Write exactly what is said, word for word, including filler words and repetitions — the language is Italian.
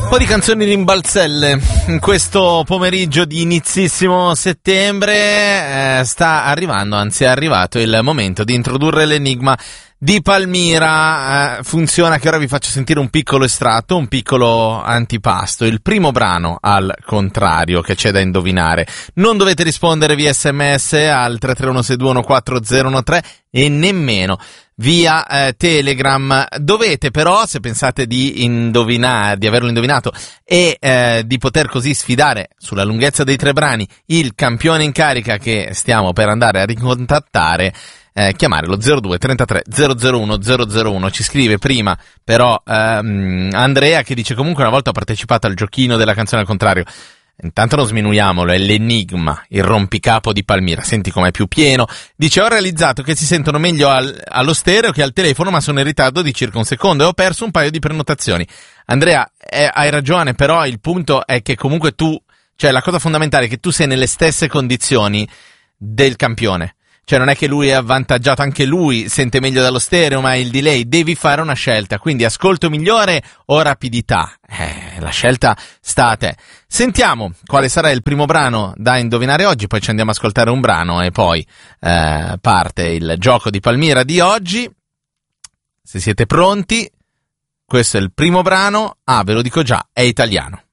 po' di canzoni rimbalzelle in questo pomeriggio di inizissimo settembre. Eh, sta arrivando, anzi è arrivato il momento di introdurre l'enigma di Palmira. Eh, funziona che ora vi faccio sentire un piccolo estratto, un piccolo antipasto, il primo brano al contrario che c'è da indovinare. Non dovete rispondere via sms al tre tre uno sei due uno quattro zero uno tre e nemmeno via eh, Telegram. Dovete però, se pensate di indovinare, di averlo indovinato e eh, di poter così sfidare sulla lunghezza dei tre brani il campione in carica che stiamo per andare a ricontattare, eh, chiamare lo zero due trentatré zero zero uno zero zero uno. Ci scrive prima però ehm, Andrea, che dice: comunque una volta ho partecipato al giochino della canzone al contrario. Intanto non sminuiamolo, è l'enigma, il rompicapo di Palmira. Senti com'è più pieno. Dice: ho realizzato che si sentono meglio al, allo stereo che al telefono, ma sono in ritardo di circa un secondo e ho perso un paio di prenotazioni. Andrea, eh, hai ragione, però il punto è che comunque tu, cioè la cosa fondamentale è che tu sei nelle stesse condizioni del campione. Cioè non è che lui è avvantaggiato, anche lui sente meglio dallo stereo, ma il delay, devi fare una scelta, quindi ascolto migliore o rapidità? Eh, la scelta sta a te. Sentiamo quale sarà il primo brano da indovinare oggi, poi ci andiamo a ascoltare un brano e poi eh, parte il gioco di Palmira di oggi. Se siete pronti, questo è il primo brano. Ah, ve lo dico già, è italiano.